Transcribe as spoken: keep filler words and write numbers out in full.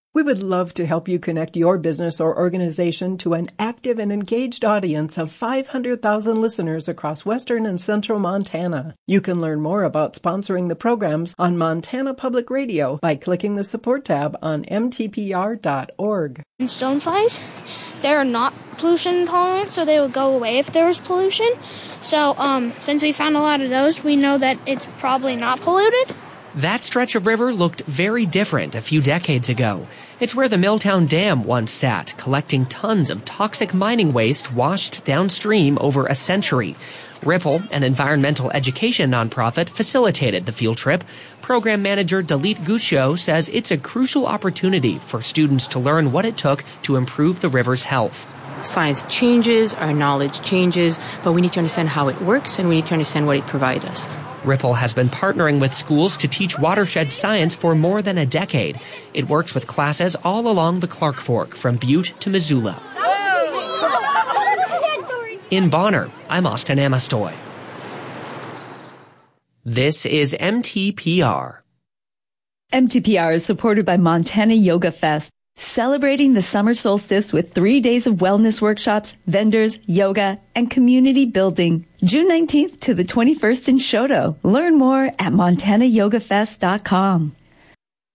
We would love to help you connect your business or organization to an active and engaged audience of five hundred thousand listeners across western and central Montana. You can learn more about sponsoring the programs on Montana Public Radio by clicking the support tab on m t p r dot org. And stoneflies, they're not pollution tolerant, so they would go away if there was pollution. So um, since we found a lot of those, we know that it's probably not polluted. That stretch of river looked very different a few decades ago. It's where the Milltown Dam once sat, collecting tons of toxic mining waste washed downstream over a century. Ripple, an environmental education nonprofit, facilitated the field trip. Program manager Dalit Guccio says it's a crucial opportunity for students to learn what it took to improve the river's health. Science changes, our knowledge changes, but we need to understand how it works and we need to understand what it provides us. Ripple has been partnering with schools to teach watershed science for more than a decade. It works with classes all along the Clark Fork, from Butte to Missoula. In Bonner, I'm Austin Amastoy. This is M T P R. M T P R is supported by Montana Yoga Fest, celebrating the summer solstice with three days of wellness workshops, vendors, yoga, and community building. June nineteenth to the twenty-first in Shoto. Learn more at montana yoga fest dot com.